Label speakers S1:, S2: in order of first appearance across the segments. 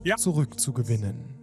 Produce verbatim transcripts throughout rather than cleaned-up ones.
S1: ja. zurückzugewinnen.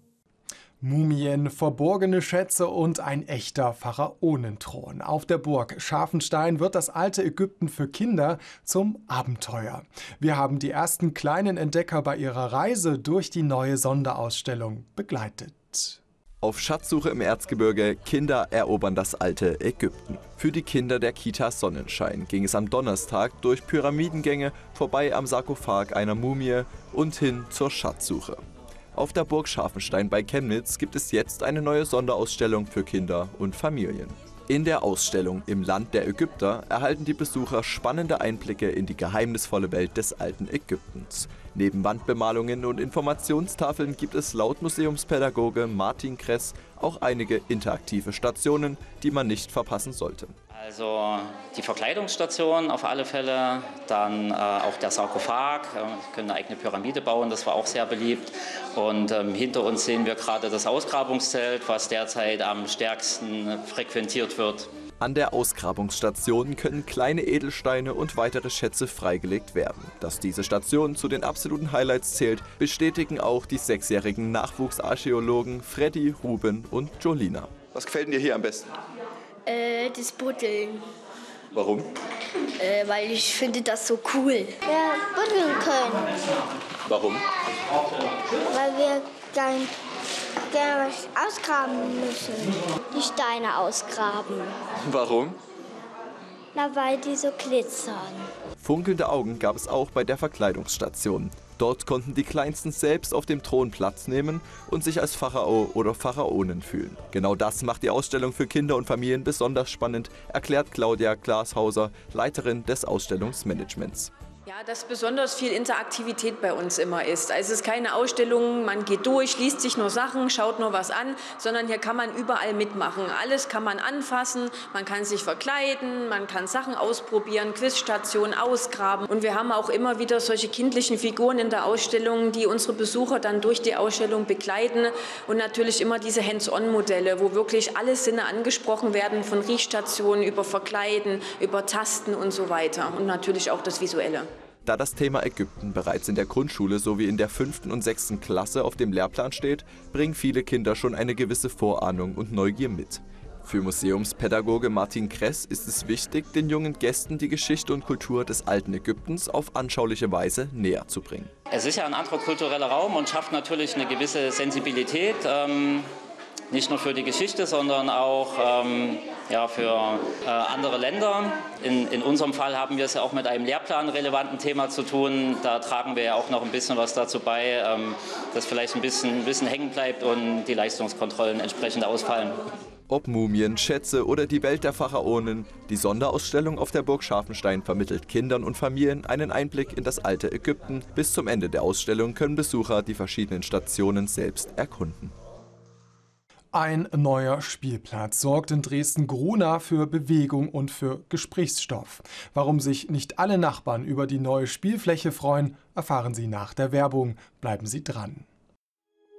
S1: Mumien, verborgene Schätze und ein echter Pharaonenthron. Auf der Burg Scharfenstein wird das alte Ägypten für Kinder zum Abenteuer. Wir haben die ersten kleinen Entdecker bei ihrer Reise durch die neue Sonderausstellung begleitet.
S2: Auf Schatzsuche im Erzgebirge, Kinder erobern das alte Ägypten. Für die Kinder der Kita Sonnenschein ging es am Donnerstag durch Pyramidengänge, vorbei am Sarkophag einer Mumie und hin zur Schatzsuche. Auf der Burg Scharfenstein bei Chemnitz gibt es jetzt eine neue Sonderausstellung für Kinder und Familien. In der Ausstellung Im Land der Ägypter erhalten die Besucher spannende Einblicke in die geheimnisvolle Welt des alten Ägyptens. Neben Wandbemalungen und Informationstafeln gibt es laut Museumspädagoge Martin Kress auch einige interaktive Stationen, die man nicht verpassen sollte.
S3: Also die Verkleidungsstation auf alle Fälle, dann äh, auch der Sarkophag, wir können eine eigene Pyramide bauen, das war auch sehr beliebt. Und ähm, hinter uns sehen wir gerade das Ausgrabungszelt, was derzeit am stärksten frequentiert wird.
S2: An der Ausgrabungsstation können kleine Edelsteine und weitere Schätze freigelegt werden. Dass diese Station zu den absoluten Highlights zählt, bestätigen auch die sechsjährigen Nachwuchsarchäologen Freddy, Ruben und Jolina.
S4: Was gefällt dir hier am besten?
S5: Äh, das Buddeln.
S4: Warum?
S5: Äh, weil ich finde das so cool.
S6: Wir buddeln können.
S4: Warum?
S6: Weil wir dann gerne was ausgraben müssen. Die Steine ausgraben.
S4: Warum?
S6: Na, weil die so glitzern.
S2: Funkelnde Augen gab es auch bei der Verkleidungsstation. Dort konnten die Kleinsten selbst auf dem Thron Platz nehmen und sich als Pharao oder Pharaonin fühlen. Genau das macht die Ausstellung für Kinder und Familien besonders spannend, erklärt Claudia Glashauser, Leiterin des Ausstellungsmanagements.
S7: Ja, dass besonders viel Interaktivität bei uns immer ist. Also es ist keine Ausstellung, man geht durch, liest sich nur Sachen, schaut nur was an, sondern hier kann man überall mitmachen. Alles kann man anfassen, man kann sich verkleiden, man kann Sachen ausprobieren, Quizstationen ausgraben. Und wir haben auch immer wieder solche kindlichen Figuren in der Ausstellung, die unsere Besucher dann durch die Ausstellung begleiten. Und natürlich immer diese Hands-on-Modelle, wo wirklich alle Sinne angesprochen werden, von Riechstationen über Verkleiden, über Tasten und so weiter. Und natürlich auch das Visuelle.
S2: Da das Thema Ägypten bereits in der Grundschule sowie in der fünften und sechsten Klasse auf dem Lehrplan steht, bringen viele Kinder schon eine gewisse Vorahnung und Neugier mit. Für Museumspädagoge Martin Kress ist es wichtig, den jungen Gästen die Geschichte und Kultur des alten Ägyptens auf anschauliche Weise näher zu bringen.
S3: Es ist ja ein anderer kultureller Raum und schafft natürlich eine gewisse Sensibilität. Ähm Nicht nur für die Geschichte, sondern auch ähm, ja, für äh, andere Länder. In, in unserem Fall haben wir es ja auch mit einem lehrplanrelevanten Thema zu tun. Da tragen wir ja auch noch ein bisschen was dazu bei, ähm, dass vielleicht ein bisschen, ein bisschen hängen bleibt und die Leistungskontrollen entsprechend ausfallen.
S2: Ob Mumien, Schätze oder die Welt der Pharaonen, die Sonderausstellung auf der Burg Scharfenstein vermittelt Kindern und Familien einen Einblick in das alte Ägypten. Bis zum Ende der Ausstellung können Besucher die verschiedenen Stationen selbst erkunden.
S1: Ein neuer Spielplatz sorgt in Dresden-Grunau für Bewegung und für Gesprächsstoff. Warum sich nicht alle Nachbarn über die neue Spielfläche freuen, erfahren Sie nach der Werbung. Bleiben Sie dran.